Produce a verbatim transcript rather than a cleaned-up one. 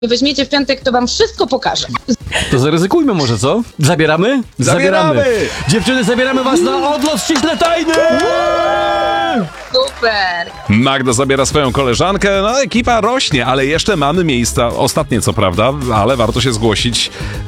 weźmiecie w piątek, to wam wszystko pokażę. To zaryzykujmy może, co? Zabieramy? Zabieramy! Dziewczyny, zabieramy was na odlot ściśle tajny! Super! Magda zabiera swoją koleżankę, no ekipa rośnie, ale jeszcze mamy miejsca, ostatnie co prawda, ale warto się zgłosić